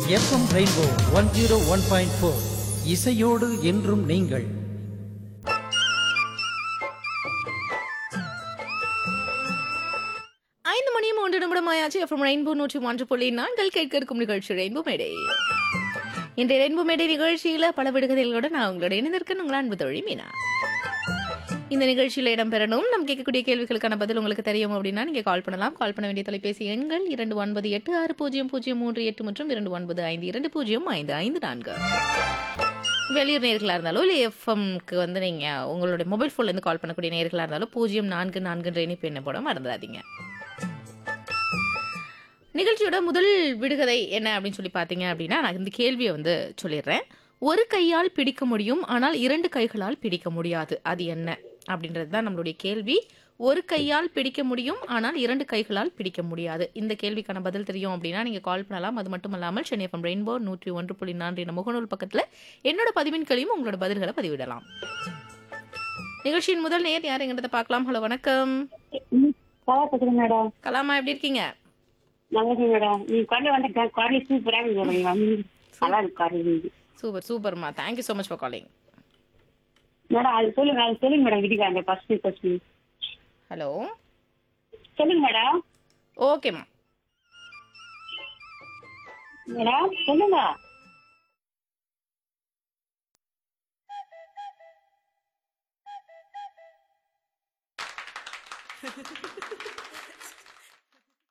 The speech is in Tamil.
எஃப்எம் ரெயின்போ 101.4 இசையோடு என்றும் நீங்கள். ஐந்து மணியும் 1 நிமிடம் ஆயாச்சு. எஃப்எம் ரெயின்போ 101.4 கேட்க இருக்கும் நிகழ்ச்சி ரெயின்போ மேடை. இன்றைய ரெயின்போ மேடை நிகழ்ச்சியில பல விடுகதைகளோட நான் உங்களோட இணைந்திருக்கேன். உங்கள் அன்பு தோழி மீனா. இந்த நிகழ்ச்சியில் இடம்பெறணும் நம்ம கேட்கக்கூடிய கேள்விகளுக்கான பதில் உங்களுக்கு தெரியும் அப்படின்னா நீங்க கால் பண்ணலாம். கால் பண்ண வேண்டிய தொலைபேசி எண்கள் 29860008 மற்றும் 2952205554. வெளியூர் நேர்களா இருந்தாலும் இல்லை எஃப்எம்க்கு வந்து நீங்க உங்களுடைய மொபைல் போன்ல இருந்து கால் பண்ணக்கூடிய நேர்களா இருந்தாலும் 044 இணைப்பு என்ன போட மறந்துடாதீங்க. நிகழ்ச்சியோட முதல் விடுகதை என்ன அப்படின்னு சொல்லி பார்த்தீங்க அப்படின்னா நான் இந்த கேள்வியை வந்து சொல்லிடுறேன். ஒரு கையால் பிடிக்க முடியும் ஆனால் 2 கைகளால் பிடிக்க முடியாது, அது என்ன அப்படின்றது தான் நம்மளுடைய கேள்வி. ஒரு கையால் பிடிக்க முடியும் ஆனால் 2 கைகளால் பிடிக்க முடியாது. இந்த கேள்விக்கான பதில் தெரியும் அப்படின்னா நீங்க கால் பண்ணலாம். அது மட்டும் இல்லாமல் சென்னை எஃப்எம் ரெயின்போ 101.4 என்ற முகநூல் பக்கத்துல என்னோட பதிவின்களையும் உங்களோட பதில்களை பதிவிடலாம். நிகழ்ச்சியின் முதல் நேர் யாருங்கிறத பார்க்கலாம். ஹலோ, வணக்கம். மேடம் கலாமா, எப்படி இருக்கீங்க? நல்லது மேடம். நீங்க கொண்டு வந்து குரல் சூப்பரா இருக்கு. நல்லா இருக்கு குரல். சூப்பர் சூப்பர்மா, thank you so much for calling. Madam அது சொல்லுங்க மேடம். வீட்டுக்காரங்க ஃபர்ஸ்ட் ஹலோ, சொல்லுங்க மேடம். ஓகேம்மா. மேடம் சொல்லுங்க.